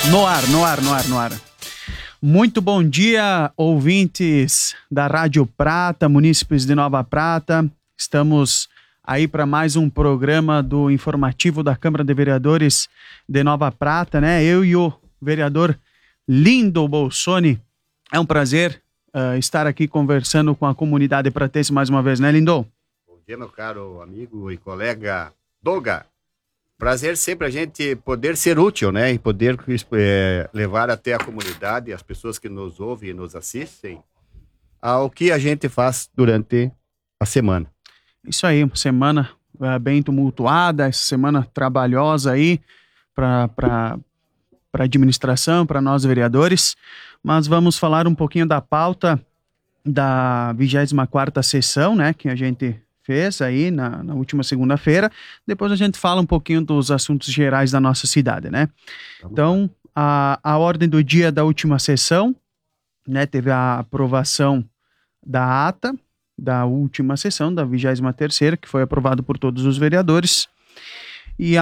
No ar, no ar, no ar, no ar. Muito bom dia, ouvintes da Rádio Prata, munícipes de Nova Prata. Estamos aí para mais um programa do informativo da Câmara de Vereadores de Nova Prata, né? Eu e o vereador Lindo Bolsoni. É um prazer estar aqui conversando com a comunidade pratense mais uma vez, né, Lindo? Bom dia, meu caro amigo e colega Doga. Prazer sempre a gente poder ser útil, né? E poder levar até a comunidade, as pessoas que nos ouvem e nos assistem, ao que a gente faz durante a semana. Isso aí, semana bem tumultuada, semana trabalhosa aí para a administração, para nós vereadores, mas vamos falar um pouquinho da pauta da 24ª sessão, né, que a gente fez aí na última segunda-feira. Depois a gente fala um pouquinho dos assuntos gerais da nossa cidade, né? Então, a ordem do dia da última sessão, né, teve a aprovação da ata da última sessão, da 23ª, que foi aprovado por todos os vereadores, e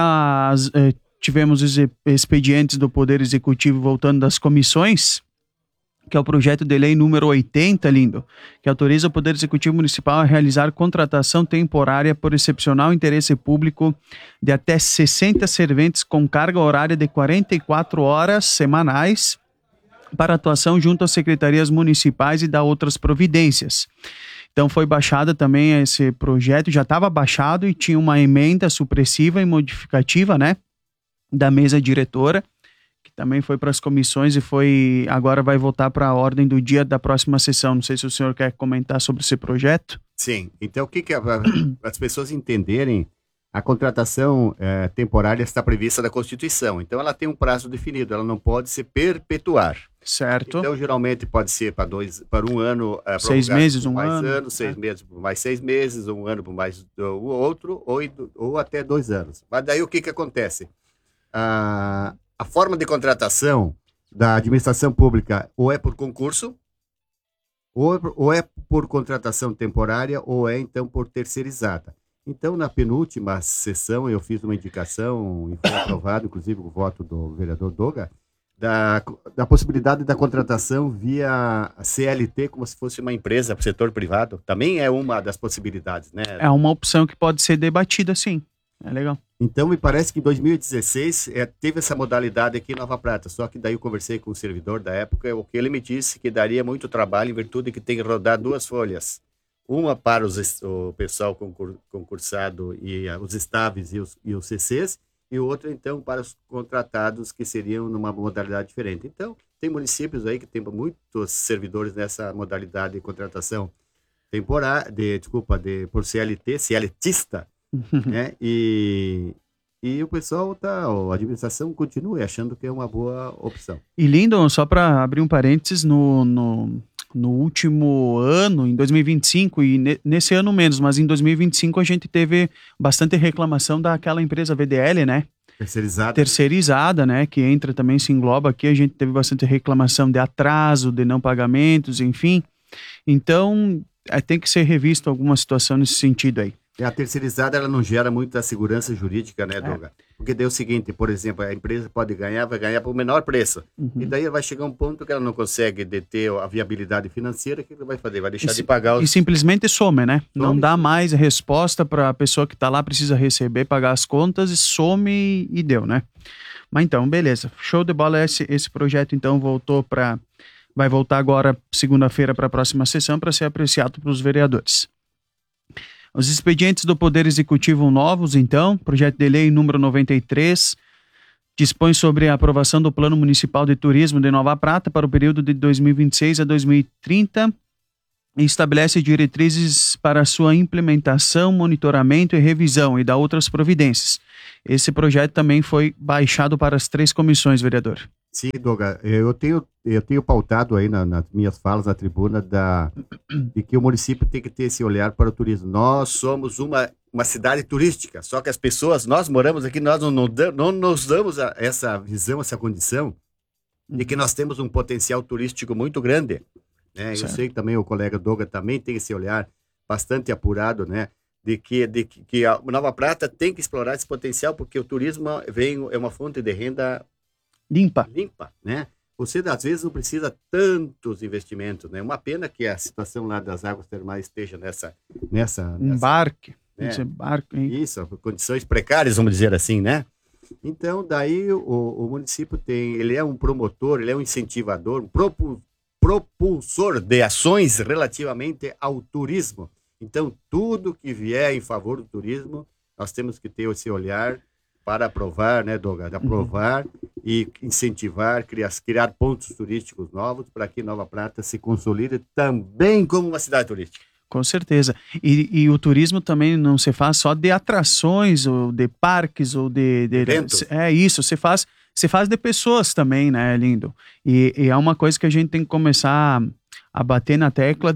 tivemos os expedientes do Poder Executivo voltando das comissões, que é o projeto de lei número 80, Lindo, que autoriza o Poder Executivo Municipal a realizar contratação temporária por excepcional interesse público de até 60 serventes com carga horária de 44 horas semanais para atuação junto às secretarias municipais e da outras providências. Então foi baixado também esse projeto, já estava baixado e tinha uma emenda supressiva e modificativa, né, da mesa diretora, que também foi para as comissões e agora vai voltar para a ordem do dia da próxima sessão. Não sei se o senhor quer comentar sobre esse projeto. Sim, então o que as pessoas entenderem, a contratação temporária está prevista na Constituição, então ela tem um prazo definido, ela não pode se perpetuar. Certo. Então geralmente pode ser para um ano, 6 meses, um mais ano. Anos, 6 meses por mais 6 meses, um ano por mais o outro, ou até 2 anos. Mas daí o que acontece? A forma de contratação da administração pública ou é por concurso, ou é por contratação temporária, ou é então por terceirizada. Então, na penúltima sessão, eu fiz uma indicação, e foi aprovado, inclusive, o voto do vereador Doga, da possibilidade da contratação via CLT, como se fosse uma empresa para o setor privado. Também é uma das possibilidades, né? É uma opção que pode ser debatida, sim. É legal. Então, me parece que em 2016 teve essa modalidade aqui em Nova Prata, só que daí eu conversei com o servidor da época, o que ele me disse que daria muito trabalho em virtude que tem que rodar 2 folhas. Uma para o pessoal concursado e os estáveis e os CCs, e outra, então, para os contratados que seriam numa modalidade diferente. Então, tem municípios aí que tem muitos servidores nessa modalidade de contratação temporária, por CLT, CLTista, né? E o pessoal a administração continua achando que é uma boa opção. E Lindo, só para abrir um parênteses, no último ano, em 2025, e nesse ano menos, mas em 2025 a gente teve bastante reclamação daquela empresa VDL, né? Terceirizada, né? Que entra também, se engloba aqui, a gente teve bastante reclamação de atraso, de não pagamentos, enfim. Então, tem que ser revisto alguma situação nesse sentido aí. A terceirizada, ela não gera muita segurança jurídica, né, Doga? Porque daí é o seguinte, por exemplo, a empresa vai ganhar por menor preço. Uhum. E daí vai chegar um ponto que ela não consegue deter a viabilidade financeira, o que ela vai fazer? Vai deixar de pagar E simplesmente some, né? Não dá mais resposta para a pessoa que está lá, precisa receber, pagar as contas, e some e deu, né? Mas então, beleza. Show de bola esse projeto, então, vai voltar agora, segunda-feira, para a próxima sessão, para ser apreciado pelos vereadores. Os expedientes do Poder Executivo novos, então, projeto de lei número 93, dispõe sobre a aprovação do Plano Municipal de Turismo de Nova Prata para o período de 2026 a 2030 e estabelece diretrizes para sua implementação, monitoramento e revisão e dá outras providências. Esse projeto também foi baixado para as 3 comissões, vereador. Sim, Doga, eu tenho pautado aí nas minhas falas na tribuna de que o município tem que ter esse olhar para o turismo. Nós somos uma cidade turística, só que as pessoas, nós moramos aqui, nós não nos damos essa visão, essa condição de que nós temos um potencial turístico muito grande, né? Eu sei que também o colega Doga também tem esse olhar bastante apurado, né? De que a Nova Prata tem que explorar esse potencial, porque o turismo é uma fonte de renda Limpa. limpa, né? Você, às vezes, não precisa tantos investimentos, né? Uma pena que a situação lá das águas termais esteja nessa Embarque. né? Esse barco, hein? Isso, condições precárias, vamos dizer assim, né? Então, daí o município ele é um promotor, ele é um incentivador, um propulsor de ações relativamente ao turismo. Então, tudo que vier em favor do turismo, nós temos que ter esse olhar para aprovar, né, Douglas? Aprovar e incentivar, criar pontos turísticos novos para que Nova Prata se consolide também como uma cidade turística. Com certeza. E o turismo também não se faz só de atrações, ou de parques, ou de Eventos. é isso, se faz de pessoas também, né, Lindo? E é uma coisa que a gente tem que começar a bater na tecla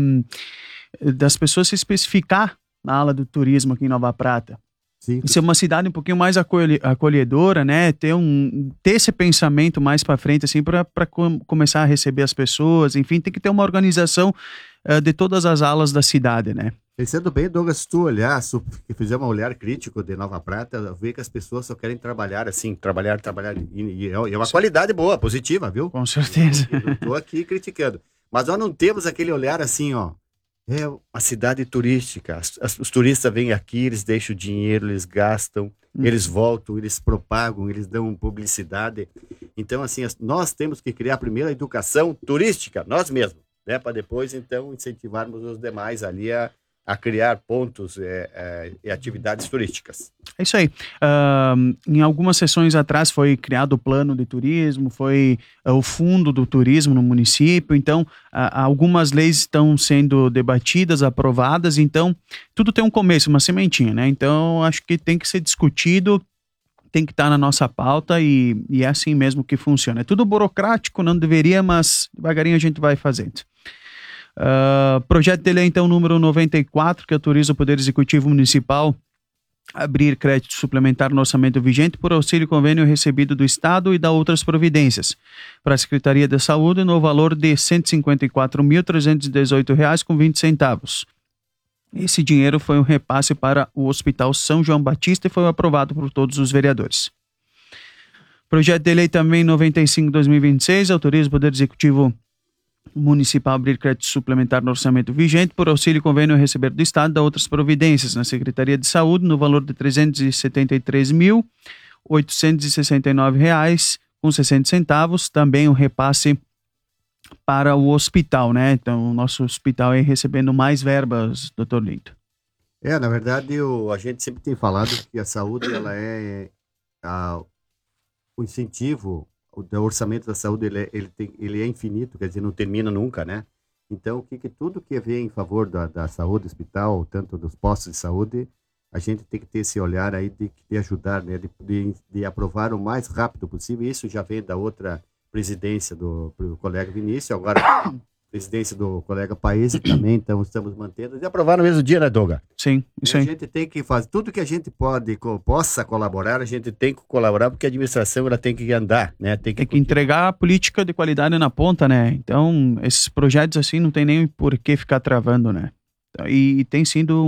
das pessoas se especificar na ala do turismo aqui em Nova Prata. Sim. Ser uma cidade um pouquinho mais acolhedora, né? Ter esse pensamento mais para frente, assim, para começar a receber as pessoas. Enfim, tem que ter uma organização de todas as alas da cidade, né? Pensando bem, Douglas, se tu olhar, se fizer um olhar crítico de Nova Prata, vê que as pessoas só querem trabalhar assim, trabalhar, e é uma qualidade boa, positiva, viu? Com certeza. Eu não estou aqui criticando. Mas nós não temos aquele olhar assim, ó. É uma cidade turística. Os turistas vêm aqui, eles deixam dinheiro, eles gastam, eles voltam, eles propagam, eles dão publicidade. Então, assim, nós temos que criar primeiro a educação turística, nós mesmos, né? Para depois, então, incentivarmos os demais ali a criar pontos e atividades turísticas. É isso aí. Em algumas sessões atrás foi criado o plano de turismo, foi o fundo do turismo no município, então algumas leis estão sendo debatidas, aprovadas, então tudo tem um começo, uma sementinha, né? Então acho que tem que ser discutido, tem que estar na nossa pauta e é assim mesmo que funciona. É tudo burocrático, não deveria, mas devagarinho a gente vai fazendo. Projeto de lei, então, número 94, que autoriza o Poder Executivo Municipal a abrir crédito suplementar no orçamento vigente por auxílio convênio recebido do Estado e da outras providências para a Secretaria de Saúde no valor de R$ 154.318,20. Esse dinheiro foi um repasse para o Hospital São João Batista e foi aprovado por todos os vereadores. Projeto de lei também 95/2026 autoriza o Poder Executivo Municipal abrir crédito suplementar no orçamento vigente por auxílio e convênio a receber do Estado e da outras providências na Secretaria de Saúde no valor de R$ 373.869,60. Também um repasse para o hospital, né? Então, o nosso hospital é recebendo mais verbas, doutor Lindo. Na verdade, a gente sempre tem falado que a saúde, ela é o incentivo. O orçamento da saúde ele é infinito, quer dizer, não termina nunca, né? Então, tudo que vem em favor da saúde, hospital, tanto dos postos de saúde, a gente tem que ter esse olhar aí de ajudar, né? De aprovar o mais rápido possível. Isso já vem da outra presidência do colega Vinícius, agora presidência do colega Paese também, então estamos mantendo. De aprovar no mesmo dia, né, Doga? Sim, isso aí. A gente tem que fazer tudo que a gente possa colaborar, a gente tem que colaborar, porque a administração ela tem que andar, né? Tem que entregar a política de qualidade na ponta, né? Então, esses projetos assim não tem nem por que ficar travando, né? E tem sido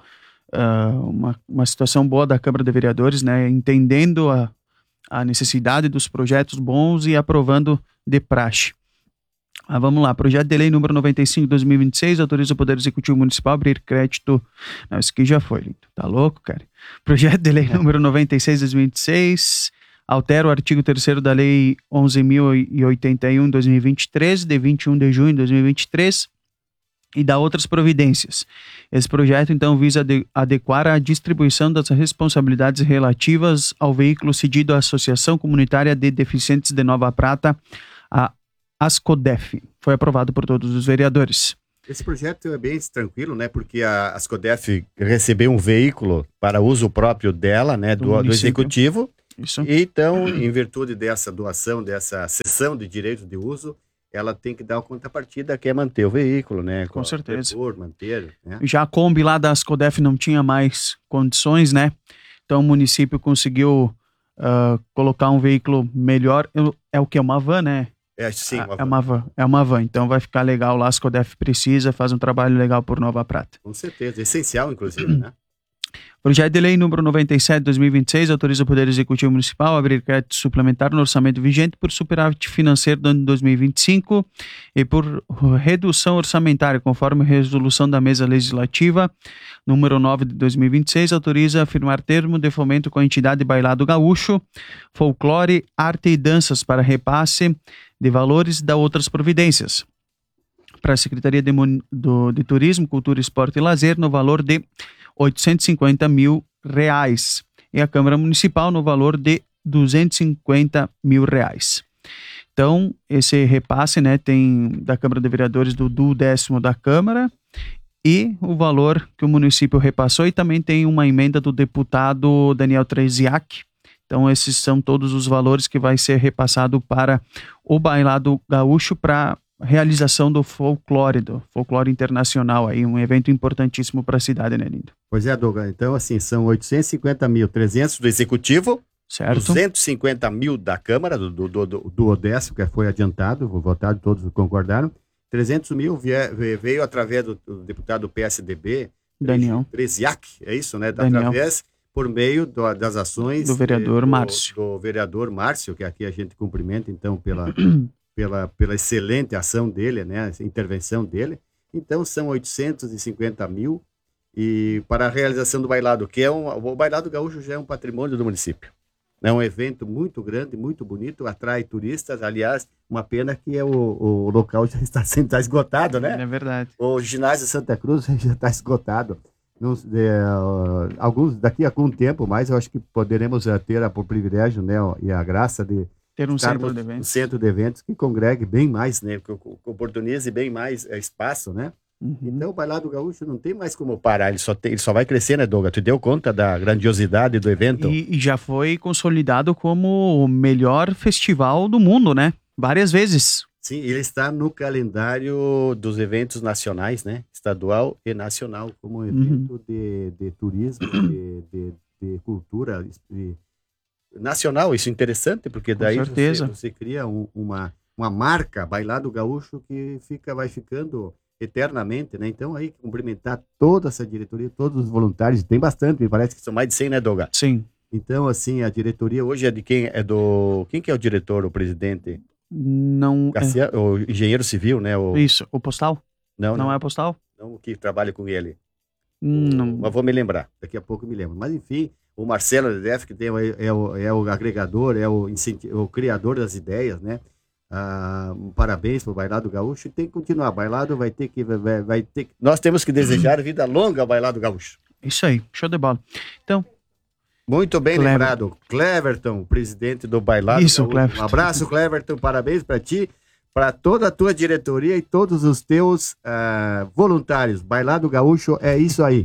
uma situação boa da Câmara de Vereadores, né? Entendendo a necessidade dos projetos bons e aprovando de praxe. Vamos lá, projeto de lei número 95/2026 autoriza o Poder Executivo Municipal a abrir crédito. Não, isso aqui já foi, tá louco, cara? Projeto de lei número 96/2026 altera o artigo 3º da Lei 11.081/2023, de 21 de junho de 2023, e dá outras providências. Esse projeto, então, visa adequar a distribuição das responsabilidades relativas ao veículo cedido à Associação Comunitária de Deficientes de Nova Prata, a Ascodef. Foi aprovado por todos os vereadores. Esse projeto é bem tranquilo, né? Porque a Ascodef recebeu um veículo para uso próprio dela, né? Do executivo. Isso. Então, em virtude dessa doação, dessa cessão de direito de uso, ela tem que dar uma contrapartida que é manter o veículo, né? Com certeza. Manter, né? Já a Kombi lá da Ascodef não tinha mais condições, né? Então o município conseguiu colocar um veículo melhor. É o que? Uma van, né? Sim, é uma van, então vai ficar legal lá, a Ascodef precisa, faz um trabalho legal por Nova Prata. Com certeza, essencial inclusive, né? Projeto de Lei número 97 de 2026 autoriza o Poder Executivo Municipal a abrir crédito suplementar no orçamento vigente por superávit financeiro do ano de 2025 e por redução orçamentária, conforme a resolução da Mesa Legislativa número 9 de 2026, autoriza a firmar termo de fomento com a entidade Bailado Gaúcho, Folclore, Arte e Danças para repasse de valores da outras providências. Para a Secretaria de Turismo, Cultura, Esporte e Lazer, no valor de R$850 mil, e a Câmara Municipal no valor de R$250 mil. Então, esse repasse, né, tem da Câmara de Vereadores do 10º da Câmara e o valor que o município repassou, e também tem uma emenda do deputado Daniel Treziak. Então, esses são todos os valores que vai ser repassado para o Bailado Gaúcho para realização do folclore internacional, aí, um evento importantíssimo para a cidade, né, Lindo? Pois é, Douglas. Então, assim, são 850 mil, 300 do Executivo, certo. 250 mil da Câmara, do Odessa, que foi adiantado, votado, todos concordaram. 300 mil veio através do deputado do PSDB, Daniel Treziak, é isso, né? Daniel. Através, por meio das ações do vereador Márcio. Do vereador Márcio, que aqui a gente cumprimenta, então, pela excelente ação dele, né, a intervenção dele. Então, são 850 mil e para a realização do bailado, que o Bailado Gaúcho já é um patrimônio do município. É um evento muito grande, muito bonito, atrai turistas. Aliás, uma pena que o local já está esgotado, né? É verdade. O ginásio Santa Cruz já está esgotado. Daqui a algum tempo mais, eu acho que poderemos ter o privilégio, né, e a graça de ter um centro de eventos. Um centro de eventos que congregue bem mais, né? Que oportunize bem mais espaço, né? Uhum. Então o Bailado Gaúcho não tem mais como parar, ele só vai crescer, né, Douglas? Tu deu conta da grandiosidade do evento? E já foi consolidado como o melhor festival do mundo, né? Várias vezes. Sim, ele está no calendário dos eventos nacionais, né? Estadual e nacional, como um evento de turismo, de cultura nacional. Isso é interessante, porque daí você cria uma marca, Bailado Gaúcho, que vai ficando eternamente, né? Então, aí, cumprimentar toda essa diretoria, todos os voluntários, tem bastante, me parece que são mais de 100, né, Douglas? Sim. Então, assim, a diretoria hoje é de quem? Quem que é o diretor, o presidente? Não. O engenheiro civil, né? Isso, o postal? Não é postal? Não, o que trabalha com ele. Não. Mas vou me lembrar, daqui a pouco eu me lembro. Mas, enfim, o Marcelo Ledef, que é o agregador, é o criador das ideias, né? Parabéns para o Bailado Gaúcho, e tem que continuar. Bailado vai ter que. Nós temos que desejar vida longa ao Bailado Gaúcho. Isso aí, show de bola. Então. Muito bem lembrado. Cleverton, presidente do Bailado Isso, Gaúcho. Cleverton. Um abraço, Cleverton, parabéns para ti, para toda a tua diretoria e todos os teus voluntários. Bailado Gaúcho é isso aí.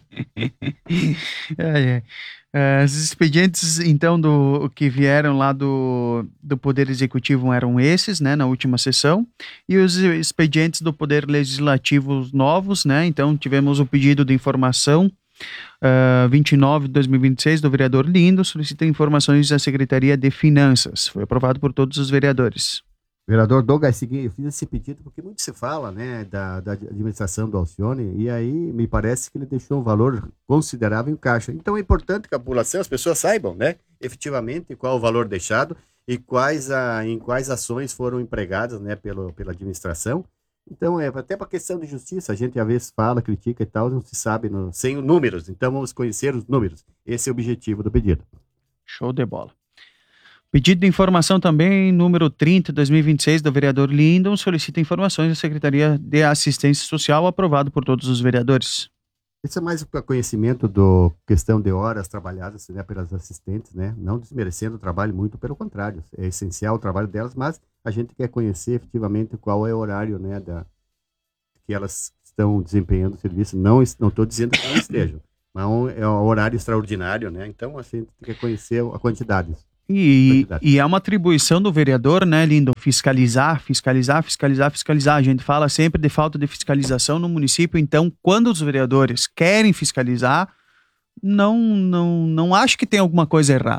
Os expedientes, então, que vieram lá do Poder Executivo eram esses, né, na última sessão, e os expedientes do Poder Legislativo novos, né, então tivemos o pedido de informação 29 de 2026 do vereador Lindo, solicita informações da Secretaria de Finanças, foi aprovado por todos os vereadores. Vereador Douglas, eu fiz esse pedido porque muito se fala, né, da administração do Alcione, e aí me parece que ele deixou um valor considerável em caixa. Então é importante que a população, as pessoas saibam, né, efetivamente qual o valor deixado e em quais ações foram empregadas, né, pela administração. Então até para questão de justiça, a gente às vezes fala, critica e tal, não se sabe sem números. Então vamos conhecer os números. Esse é o objetivo do pedido. Show de bola. Pedido de informação também, número 30, 2026, do vereador Lindon, solicita informações da Secretaria de Assistência Social, aprovado por todos os vereadores. Isso é mais para conhecimento do questão de horas trabalhadas, né, pelas assistentes, né? Não desmerecendo o trabalho, muito pelo contrário. É essencial o trabalho delas, mas a gente quer conhecer efetivamente qual é o horário, né, que elas estão desempenhando o serviço. Não estou dizendo que não estejam, mas é um horário extraordinário, né? Então a gente quer conhecer a quantidade. E é uma atribuição do vereador, né, Lindo? Fiscalizar. A gente fala sempre de falta de fiscalização no município, então quando os vereadores querem fiscalizar, não acho que tem alguma coisa errada.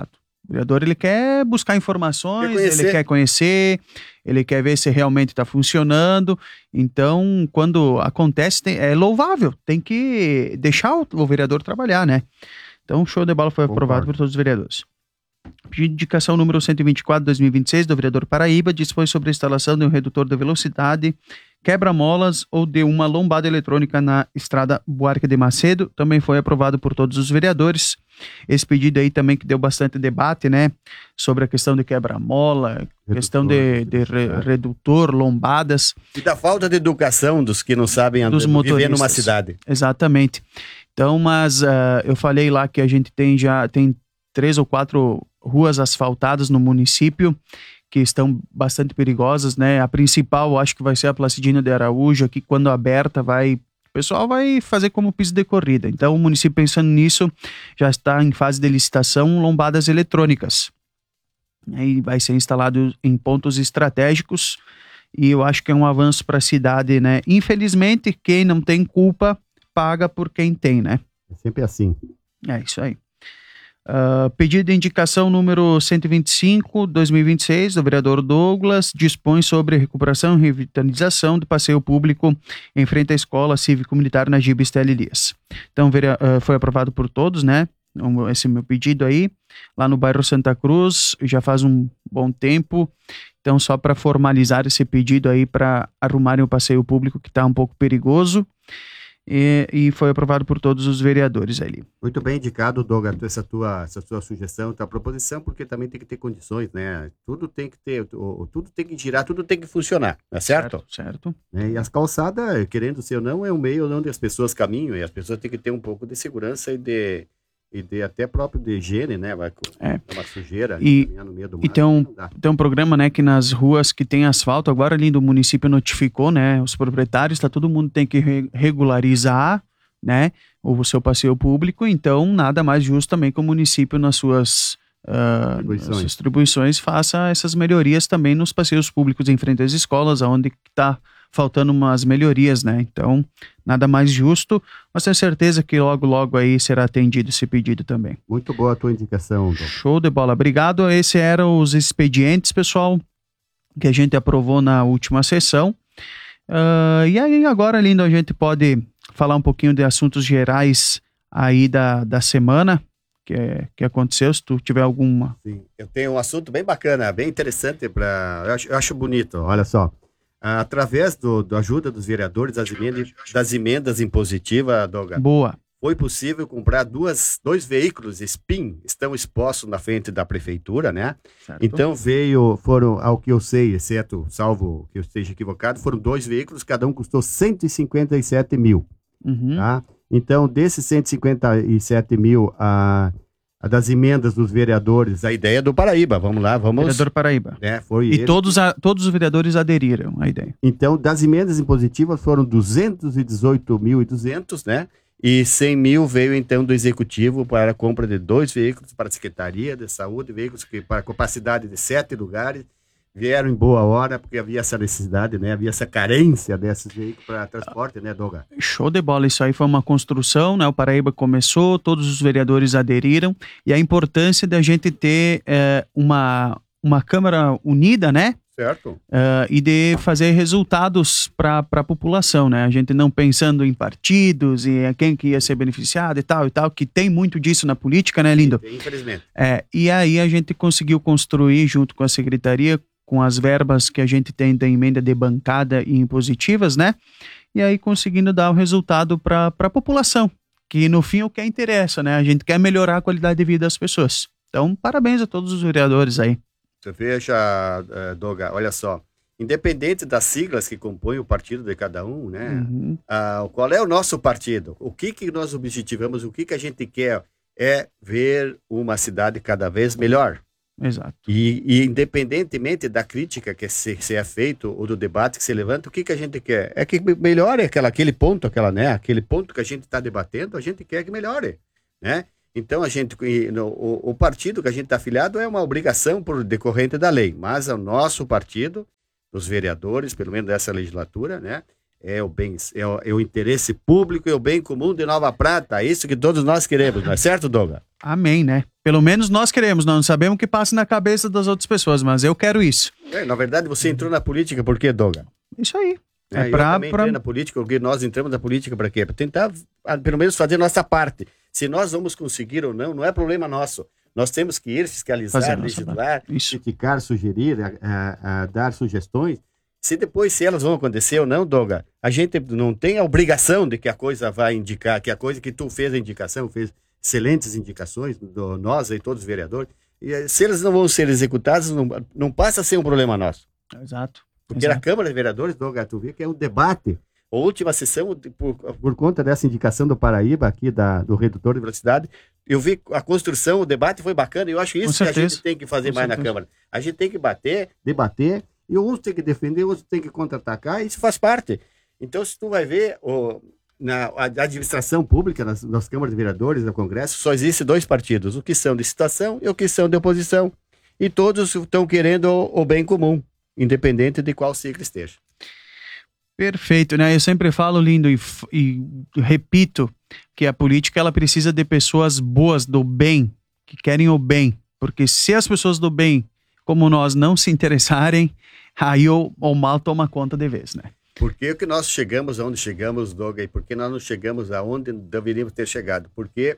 O vereador, ele quer buscar informações, ele quer conhecer, ele quer ver se realmente está funcionando. Então, quando acontece, é louvável, tem que deixar o vereador trabalhar, né? Então, o show de bola foi aprovado por todos os vereadores. Pedido de indicação número 124/2026 do vereador Paraíba dispõe sobre a instalação de um redutor de velocidade, quebra-molas ou de uma lombada eletrônica na estrada Buarque de Macedo. Também foi aprovado por todos os vereadores. Esse pedido aí também que deu bastante debate, né? Sobre a questão de quebra-mola, questão de redutor, lombadas. E da falta de educação dos que não sabem viver numa cidade. Exatamente. Então, mas eu falei lá que a gente tem 3 ou 4 ruas asfaltadas no município que estão bastante perigosas, né? A principal, acho que vai ser a Placidino de Araújo, que quando aberta o pessoal vai fazer como piso de corrida. Então, o município, pensando nisso, já está em fase de licitação lombadas eletrônicas. Aí vai ser instalado em pontos estratégicos e eu acho que é um avanço para a cidade, né? Infelizmente, quem não tem culpa paga por quem tem, né? É sempre assim. É isso aí. Pedido de indicação número 125/2026 do vereador Douglas dispõe sobre recuperação e revitalização do passeio público em frente à escola cívico-militar Najib Estela Elias. Então foi aprovado por todos, né? Esse meu pedido aí, lá no bairro Santa Cruz, já faz um bom tempo. Então, só para formalizar esse pedido aí para arrumarem o passeio público que está um pouco perigoso. E foi aprovado por todos os vereadores ali. Muito bem indicado, Douglas, essa tua sugestão, tua proposição, porque também tem que ter condições, né? Tudo tem que ter, tudo tem que girar, tudo tem que funcionar, é certo? Certo. E as calçadas, querendo ser ou não, é um meio onde as pessoas caminham, e as pessoas têm que ter um pouco de segurança e de até próprio de higiene, né? Vai uma sujeira no meio do mar. E tem um programa, né, que nas ruas que tem asfalto, agora ali do município notificou, né, os proprietários, todo mundo tem que regularizar, né, o seu passeio público. Então, nada mais justo também que o município nas suas distribuições faça essas melhorias também nos passeios públicos em frente às escolas, onde está faltando umas melhorias, né? Então, nada mais justo, mas tenho certeza que logo, logo aí será atendido esse pedido também. Muito boa a tua indicação, Dom. Show de bola. Obrigado. Esses eram os expedientes, pessoal, que a gente aprovou na última sessão. E aí, agora, Lindo, a gente pode falar um pouquinho de assuntos gerais aí da semana que aconteceu, se tu tiver alguma. Sim, eu tenho um assunto bem bacana, bem interessante, eu acho bonito, olha só. Através da ajuda dos vereadores, das emendas impositivas, Doga, boa, foi possível comprar dois veículos SPIN, estão expostos na frente da prefeitura, né? Certo. Então foram, ao que eu sei, exceto, salvo que eu esteja equivocado, foram 2 veículos, cada um custou 157 mil, tá? Então, desses 157 mil, das emendas dos vereadores, a ideia do Paraíba, vamos lá, Vereador Paraíba. Né, foi e todos os vereadores aderiram à ideia. Então, das emendas impositivas foram 218.200, né? E 100 mil veio, então, do Executivo para a compra de 2 veículos para a Secretaria de Saúde, veículos para capacidade de 7 lugares, vieram em boa hora, porque havia essa necessidade, né? Havia essa carência desses veículos para transporte, né, Doga? Show de bola, isso aí foi uma construção, né? O Paraíba começou, todos os vereadores aderiram, e a importância da gente ter uma Câmara unida, né? Certo. E de fazer resultados para a população, né? A gente não pensando em partidos e quem que ia ser beneficiado e tal, que tem muito disso na política, né, Lindo? Sim, infelizmente. E aí a gente conseguiu construir, junto com a Secretaria, com as verbas que a gente tem da emenda de bancada e impositivas, né? E aí conseguindo dar o resultado para a população, que no fim é o que interessa, né? A gente quer melhorar a qualidade de vida das pessoas. Então, parabéns a todos os vereadores aí. Você veja, Doga, olha só, independente das siglas que compõem o partido de cada um, né? Qual é o nosso partido? O que nós objetivamos, o que a gente quer é ver uma cidade cada vez melhor. Exato. E independentemente da crítica que se é feito ou do debate que se levanta, o que a gente quer? É que melhore aquele ponto, aquele ponto que a gente está debatendo, a gente quer que melhore, né? Então, o partido que a gente está afiliado é uma obrigação por decorrente da lei, mas o nosso partido, os vereadores, pelo menos dessa legislatura, né, é o bem, é o interesse público e o bem comum de Nova Prata. É isso que todos nós queremos, não é certo, Douglas? Amém, né? Pelo menos nós queremos, não sabemos o que passa na cabeça das outras pessoas, mas eu quero isso. Na verdade, você entrou na política por quê, Douglas? Isso aí. Eu também entrei na política, porque nós entramos na política para quê? Para tentar, pelo menos, fazer nossa parte. Se nós vamos conseguir ou não, não é problema nosso. Nós temos que ir fiscalizar, legislar, criticar, sugerir, dar sugestões. Se elas vão acontecer ou não, Douglas, a gente não tem a obrigação de que a coisa vai indicar, que a coisa que tu fez a indicação, fez excelentes indicações, nós e todos os vereadores, e se elas não vão ser executadas, não passa a ser um problema nosso. Exato. Porque na Câmara de Vereadores, Douglas, tu vê que é um debate. A última sessão, por conta dessa indicação do Paraíba, aqui do redutor de velocidade, eu vi a construção, o debate foi bacana, e eu acho isso que a gente tem que fazer mais na Câmara. A gente tem que debater, e uns tem que defender, outros tem que contra-atacar, e isso faz parte. Então, se tu vai ver, na administração pública, nas câmaras de vereadores, no Congresso, só existem 2 partidos, o que são de situação e o que são de oposição. E todos estão querendo o bem comum, independente de qual sigla esteja. Perfeito, né? Eu sempre falo, Lindo, e repito, que a política ela precisa de pessoas boas, do bem, que querem o bem. Porque se as pessoas do bem, como nós, não se interessarem, aí o mal toma conta de vez, né? Por que que nós chegamos aonde chegamos, Douglas? E por que nós não chegamos aonde deveríamos ter chegado? Porque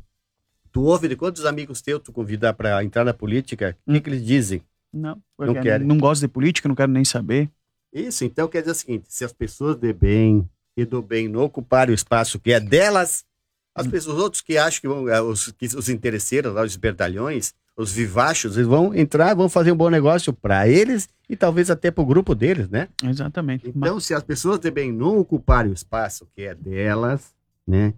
tu ouve de quantos amigos teus tu convidar para entrar na política, o que eles dizem? Não querem. Não gosto de política, não quero nem saber. Isso, então quer dizer o seguinte, se as pessoas de bem e do bem não ocuparem o espaço que é delas, as pessoas, outros que acham que vão, os interesseiros, lá, os espertalhões, os vivachos, eles vão entrar, vão fazer um bom negócio para eles e talvez até para o grupo deles, né? Exatamente. Então, se as pessoas de bem não ocuparem o espaço que é delas, né,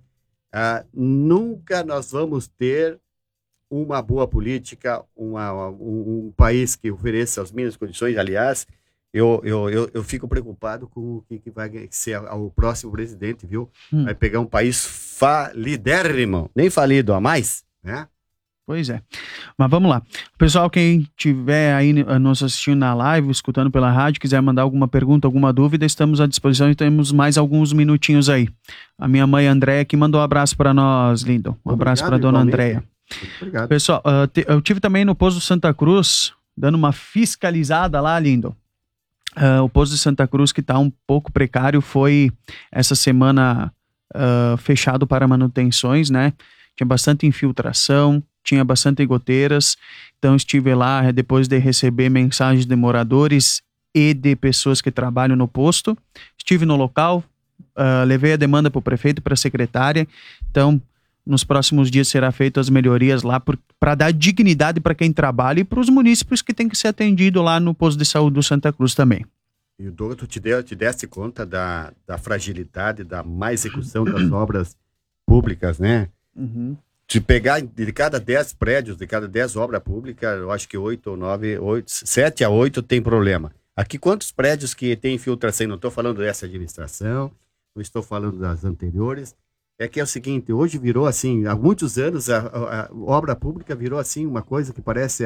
nunca nós vamos ter uma boa política, um país que ofereça as mínimas condições. Aliás, eu fico preocupado com o que vai ser o próximo presidente, viu? Vai pegar um país falidérrimo, nem falido a mais, né? Pois é. Mas vamos lá. Pessoal, quem estiver aí nos assistindo na live, escutando pela rádio, quiser mandar alguma pergunta, alguma dúvida, estamos à disposição e temos mais alguns minutinhos aí. A minha mãe Andréia aqui mandou um abraço para nós, Lindo. Um abraço para a dona Andréia. Obrigado. Pessoal, eu tive também no Posto Santa Cruz, dando uma fiscalizada lá, Lindo. O Posto de Santa Cruz, que está um pouco precário, foi essa semana fechado para manutenções, né? Tinha bastante infiltração, tinha bastante goteiras, então estive lá depois de receber mensagens de moradores e de pessoas que trabalham no posto. Estive no local, levei a demanda para o prefeito e para a secretária, então nos próximos dias será feito as melhorias lá para dar dignidade para quem trabalha e para os munícipes que tem que ser atendido lá no posto de saúde do Santa Cruz também. E o Douglas, tu te deste conta da fragilidade, da má execução das obras públicas, né? Uhum. Se pegar de cada 10 prédios, de cada 10 obras públicas, eu acho que 7 a 8 tem problema. Aqui, quantos prédios que tem infiltração? Não estou falando dessa administração, não estou falando das anteriores. É que é o seguinte, hoje virou assim, há muitos anos a obra pública virou assim uma coisa que parece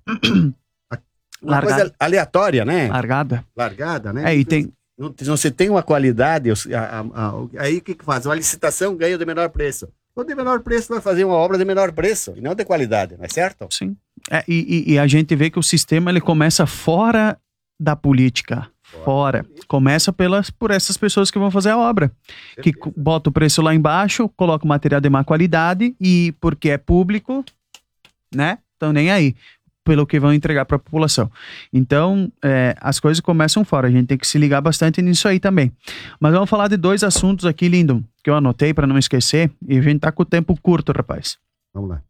uma coisa aleatória, né? Largada, né? E tem... Não se tem uma qualidade, aí o que faz? Uma licitação ganha de menor preço. O de menor preço vai fazer uma obra de menor preço, e não de qualidade, não é certo? Sim. E a gente vê que o sistema ele começa fora da política. Fora. Começa por essas pessoas que vão fazer a obra. Que bota o preço lá embaixo, coloca o material de má qualidade e porque é público, né? Então nem aí. Pelo que vão entregar para a população. Então, as coisas começam fora. A gente tem que se ligar bastante nisso aí também. Mas vamos falar de 2 assuntos aqui, Lindo, que eu anotei para não esquecer. E a gente tá com o tempo curto, rapaz. Vamos lá.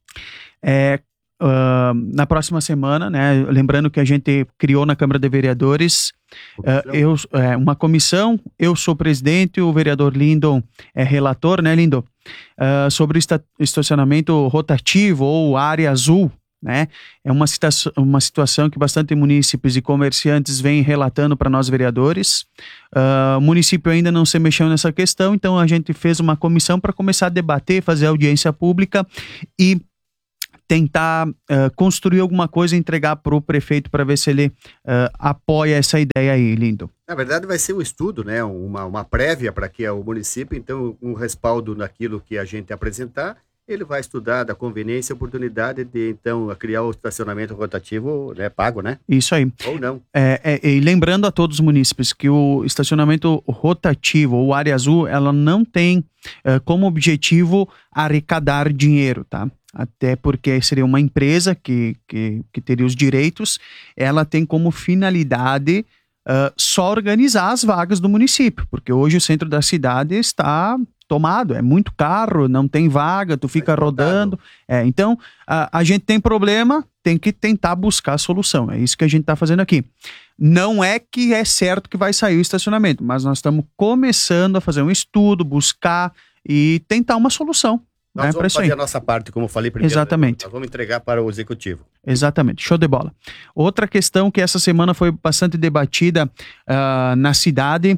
Na próxima semana, né? Lembrando que a gente criou na Câmara de Vereadores uma comissão. Eu sou presidente, o vereador Lindo é relator, né, Lindo? Sobre o estacionamento rotativo ou área azul. Né? É uma situação que bastante munícipes e comerciantes vêm relatando para nós vereadores. O município ainda não se mexeu nessa questão, então a gente fez uma comissão para começar a debater, fazer audiência pública e tentar construir alguma coisa e entregar para o prefeito para ver se ele apoia essa ideia aí, Lindo. Na verdade, vai ser um estudo, né? Uma prévia para que o município, então, um respaldo naquilo que a gente apresentar, ele vai estudar da conveniência e oportunidade de, então, criar o estacionamento rotativo, né, pago, né? Isso aí. Ou não. E lembrando a todos os munícipes que o estacionamento rotativo ou área azul, ela não tem como objetivo arrecadar dinheiro, tá? Até porque seria uma empresa que teria os direitos, ela tem como finalidade só organizar as vagas do município, porque hoje o centro da cidade está tomado, é muito carro, não tem vaga, tu fica rodando. Então, a gente tem problema, tem que tentar buscar a solução. É isso que a gente está fazendo aqui. Não é que é certo que vai sair o estacionamento, mas nós estamos começando a fazer um estudo, buscar e tentar uma solução. Nós vamos fazer a nossa parte, como eu falei primeiro. Exatamente. Nós vamos entregar para o executivo. Exatamente, show de bola. Outra questão que essa semana foi bastante debatida na cidade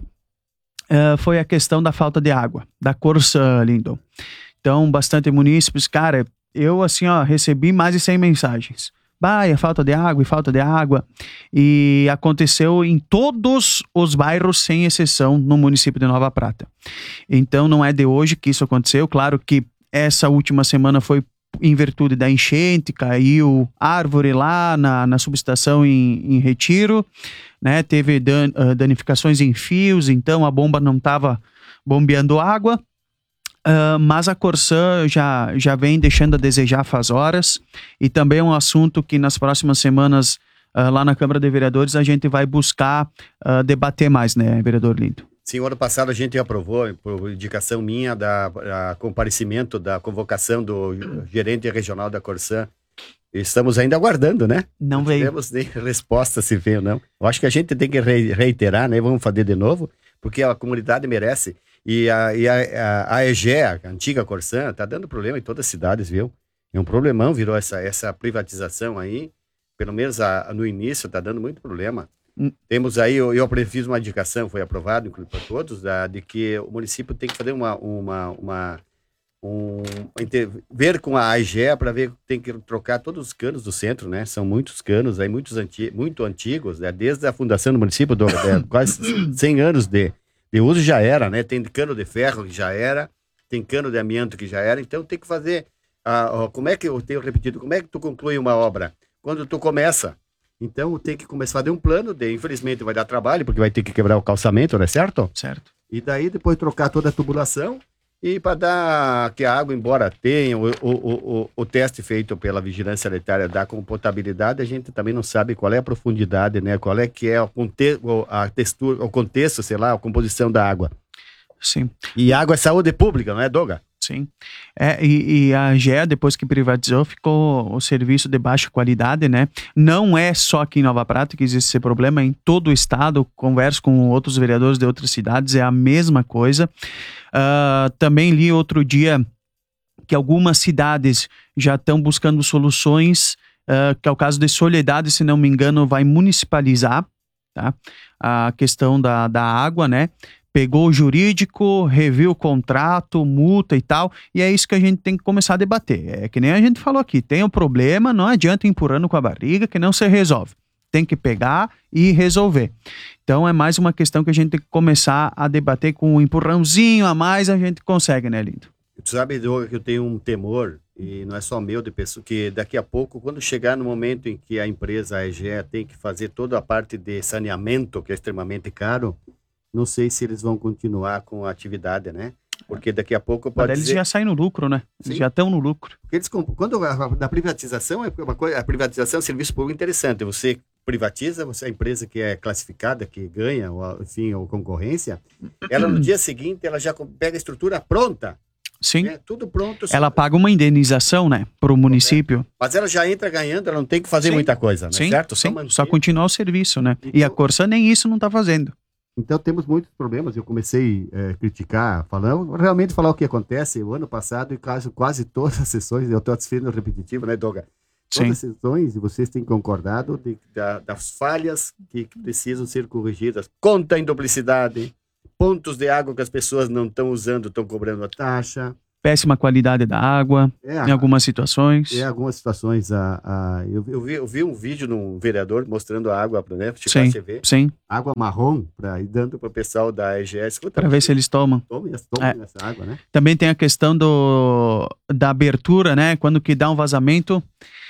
foi a questão da falta de água, da Corsã, Lindo. Então, bastante munícipes, cara, eu assim, recebi mais de 100 mensagens. A falta de água e falta de água. E aconteceu em todos os bairros, sem exceção, no município de Nova Prata. Então, não é de hoje que isso aconteceu. Claro que essa última semana foi em virtude da enchente, caiu árvore lá na subestação em Retiro, né? Teve danificações em fios, então a bomba não estava bombeando água, mas a Corsã já vem deixando a desejar faz horas, e também é um assunto que nas próximas semanas lá na Câmara de Vereadores a gente vai buscar debater mais, né, vereador Lindo? Sim, ano passado a gente aprovou, por indicação minha, da comparecimento da convocação do gerente regional da Corsã. Estamos ainda aguardando, né? Não veio. Não temos nem resposta se veio ou não. Eu acho que a gente tem que reiterar, né? Vamos fazer de novo, porque a comunidade merece. E a EGEA, a antiga Corsã, está dando problema em todas as cidades, viu? É um problemão, virou essa privatização aí. Pelo menos no início está dando muito problema. Temos aí, eu fiz uma indicação, foi aprovado, inclusive para todos, de que o município tem que fazer ver com a AGE para ver que tem que trocar todos os canos do centro, né? São muitos canos aí, muito antigos, né? Desde a fundação do município, quase 100 anos de uso já era, né? Tem cano de ferro que já era, tem cano de amianto que já era, então tem que fazer, como é que eu tenho repetido, como é que tu conclui uma obra? Quando tu começa. Então tem que começar a fazer um plano, infelizmente vai dar trabalho, porque vai ter que quebrar o calçamento, não é certo? Certo. E daí depois trocar toda a tubulação e para dar que a água, embora tenha o teste feito pela vigilância sanitária dá com potabilidade, a gente também não sabe qual é a profundidade, né? Qual é que é a textura, o contexto, sei lá, a composição da água. Sim. E água é saúde pública, não é, Doga? Sim. E a AGEA, depois que privatizou, ficou o serviço de baixa qualidade, né? Não é só aqui em Nova Prata que existe esse problema, em todo o estado. Converso com outros vereadores de outras cidades, é a mesma coisa. Também li outro dia que algumas cidades já estão buscando soluções, que é o caso de Soledade, se não me engano, vai municipalizar, tá? A questão da água, né? Pegou o jurídico, reviu o contrato, multa e tal, e é isso que a gente tem que começar a debater. É que nem a gente falou aqui, tem um problema, não adianta ir empurrando com a barriga que não se resolve. Tem que pegar e resolver. Então é mais uma questão que a gente tem que começar a debater com um empurrãozinho a mais, a gente consegue, né, Lindo? Tu sabe, Doga, que eu tenho um temor, e não é só meu, de pessoa, que daqui a pouco, quando chegar no momento em que a empresa, a EGE, tem que fazer toda a parte de saneamento, que é extremamente caro, não sei se eles vão continuar com a atividade, né? Porque daqui a pouco pode eles já saem no lucro, né? Eles já estão no lucro. Porque quando da privatização, a privatização é um serviço público interessante. Você privatiza, a empresa que é classificada, que ganha, enfim, a concorrência, ela no dia seguinte, ela já pega a estrutura pronta. Sim. Tudo pronto. Ela paga uma indenização, né, para o município. Mas ela já entra ganhando, ela não tem que fazer muita coisa, né? Sim, certo? Sim. Só continuar o serviço, né? Então, e a Corsã nem isso não está fazendo. Então temos muitos problemas. Eu comecei a criticar, realmente falar o que acontece. O ano passado, e quase todas as sessões, eu estou sendo repetitivo, né, Doga? Todas as sessões, e vocês têm concordado das falhas que precisam ser corrigidas. Conta em duplicidade, pontos de água que as pessoas não estão usando, estão cobrando a taxa. péssima qualidade da água, em algumas situações. Em algumas situações, eu vi um vídeo de um vereador mostrando a água, né? Sim. Água marrom, ir dando para o pessoal da EGS. Para ver se eles tomam. Tomem essa água, né? Também tem a questão da abertura, né? Quando que dá um vazamento...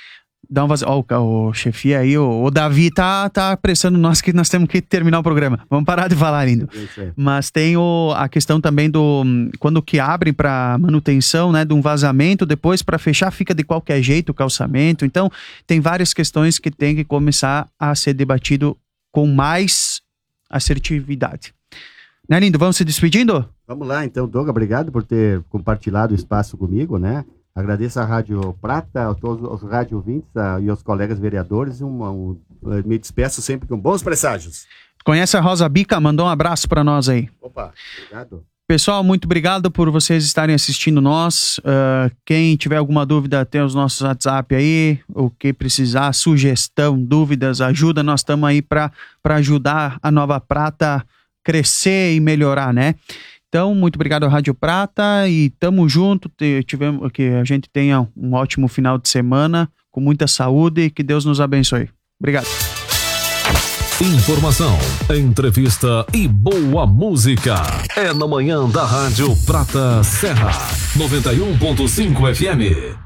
o chefia aí, o Davi tá apressando nós que nós temos que terminar o programa. Vamos parar de falar ainda. Mas tem a questão também quando que abre para manutenção, né, de um vazamento, depois para fechar fica de qualquer jeito o calçamento. Então, tem várias questões que tem que começar a ser debatido com mais assertividade. Né, lindo? Vamos se despedindo? Vamos lá, então, Doga, obrigado por ter compartilhado o espaço comigo, né? Agradeço à Rádio Prata, a todos os rádio ouvintes e aos colegas vereadores. Me despeço sempre com bons presságios. Conhece a Rosa Bica? Mandou um abraço para nós aí. Opa, obrigado. Pessoal, muito obrigado por vocês estarem assistindo nós. Quem tiver alguma dúvida, tem os nossos WhatsApp aí. O que precisar, sugestão, dúvidas, ajuda. Nós estamos aí para ajudar a Nova Prata crescer e melhorar, né? Então, muito obrigado à Rádio Prata e tamo junto, que a gente tenha um ótimo final de semana, com muita saúde e que Deus nos abençoe. Obrigado. Informação, entrevista e boa música. É na manhã da Rádio Prata Serra, 91.5 FM.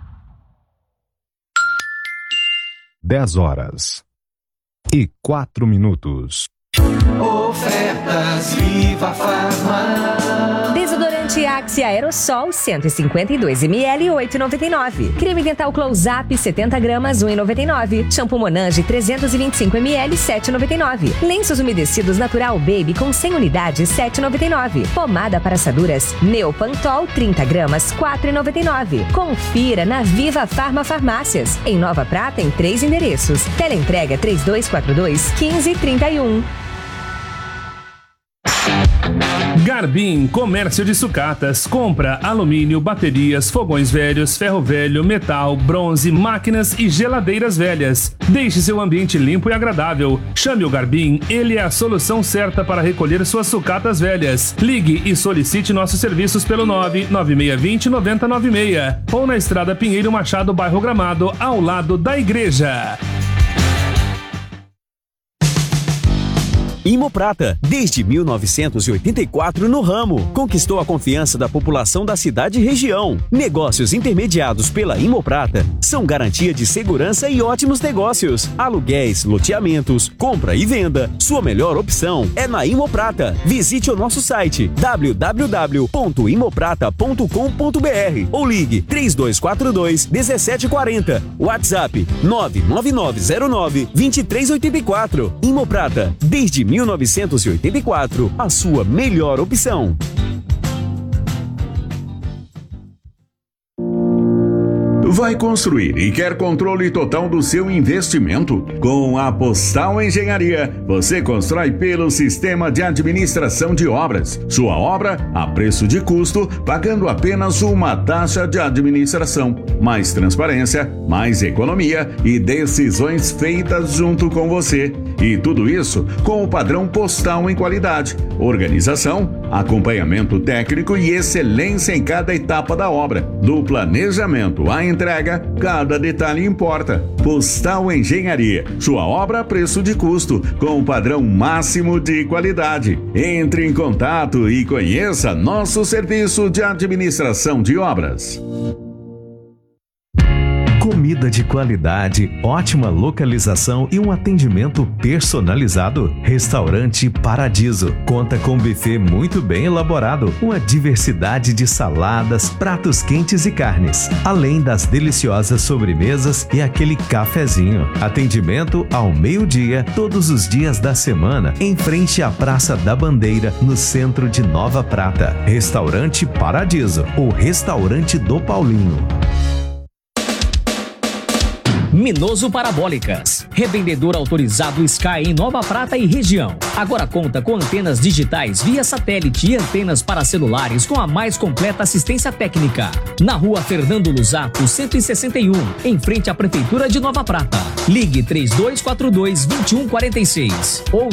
10h04. Ofertas Viva Farma. Desodorante Axe Aerosol 152 ml 8,99. Creme dental Close-Up 70 gramas 1,99. Shampoo Monange 325 ml 7,99. Lenços umedecidos Natural Baby com 100 unidades 7,99. Pomada para assaduras Neopantol 30 gramas 4,99. Confira na Viva Farma Farmácias. Em Nova Prata em 3 endereços. Teleentrega 3242 1531. Garbim Comércio de Sucatas. Compra alumínio, baterias, fogões velhos, ferro velho, metal, bronze, máquinas e geladeiras velhas. Deixe seu ambiente limpo e agradável. Chame o Garbim, ele é a solução certa para recolher suas sucatas velhas. Ligue e solicite nossos serviços pelo 99620-9096 ou na Estrada Pinheiro Machado, bairro Gramado, ao lado da igreja. Imoprata, desde 1984 no ramo, conquistou a confiança da população da cidade e região. Negócios intermediados pela Imoprata são garantia de segurança e ótimos negócios. Aluguéis, loteamentos, compra e venda. Sua melhor opção é na Imoprata. Visite o nosso site www.imoprata.com.br ou ligue 3242-1740. WhatsApp 99909-2384. Imoprata, desde 1984, a sua melhor opção. Vai construir e quer controle total do seu investimento? Com a Postal Engenharia, você constrói pelo sistema de administração de obras. Sua obra a preço de custo, pagando apenas uma taxa de administração. Mais transparência, mais economia e decisões feitas junto com você. E tudo isso com o padrão Postal em qualidade, organização, acompanhamento técnico e excelência em cada etapa da obra. Do planejamento à entrega, cada detalhe importa. Postal Engenharia, sua obra a preço de custo, com o padrão máximo de qualidade. Entre em contato e conheça nosso serviço de administração de obras. Comida de qualidade, ótima localização e um atendimento personalizado. Restaurante Paradiso conta com um buffet muito bem elaborado, uma diversidade de saladas, pratos quentes e carnes, além das deliciosas sobremesas e aquele cafezinho. Atendimento ao meio-dia, todos os dias da semana, em frente à Praça da Bandeira, no centro de Nova Prata. Restaurante Paradiso, o restaurante do Paulinho. Minoso Parabólicas, revendedor autorizado Sky em Nova Prata e região. Agora conta com antenas digitais via satélite e antenas para celulares com a mais completa assistência técnica. Na rua Fernando Luzato, 161, em frente à Prefeitura de Nova Prata. Ligue 3242-2146 ou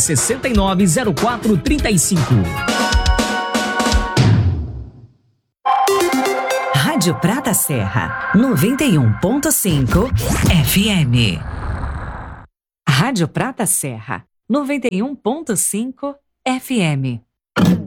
999-690435. Rádio Prata Serra, 91.5 FM. Rádio Prata Serra, 91.5 FM.